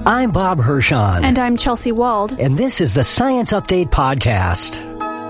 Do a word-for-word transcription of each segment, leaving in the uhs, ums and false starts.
I'm Bob Hirschon. And I'm Chelsea Wald. And this is the Science Update Podcast.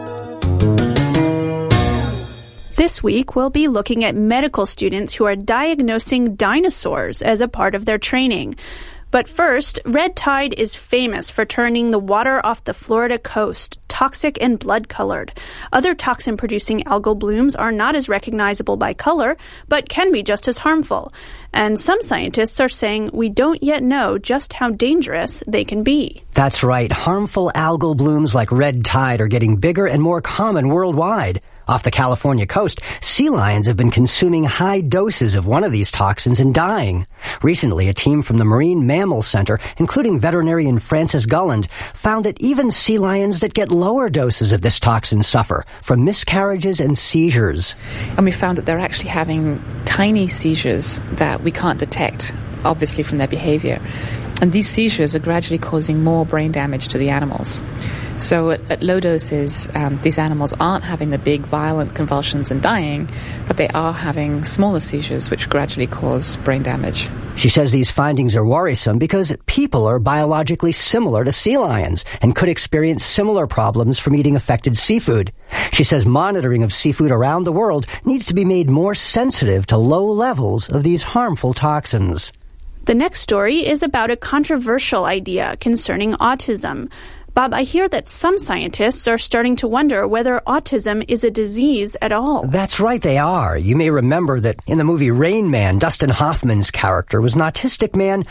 This week, we'll be looking at medical students who are diagnosing dinosaurs as a part of their training. But first, red tide is famous for turning the water off the Florida coast toxic and blood-colored. Other toxin-producing algal blooms are not as recognizable by color, but can be just as harmful. And some scientists are saying we don't yet know just how dangerous they can be. That's right. Harmful algal blooms like red tide are getting bigger and more common worldwide. Off the California coast, sea lions have been consuming high doses of one of these toxins and dying. Recently, a team from the Marine Mammal Center, including veterinarian Francis Gulland, found that even sea lions that get lower doses of this toxin suffer from miscarriages and seizures. And we found that they're actually having tiny seizures that we can't detect, obviously, from their behavior. And these seizures are gradually causing more brain damage to the animals. So at, at low doses, um, these animals aren't having the big violent convulsions and dying, but they are having smaller seizures which gradually cause brain damage. She says these findings are worrisome because people are biologically similar to sea lions and could experience similar problems from eating affected seafood. She says monitoring of seafood around the world needs to be made more sensitive to low levels of these harmful toxins. The next story is about a controversial idea concerning autism. Bob, I hear that some scientists are starting to wonder whether autism is a disease at all. That's right, they are. You may remember that in the movie Rain Man, Dustin Hoffman's character was an autistic man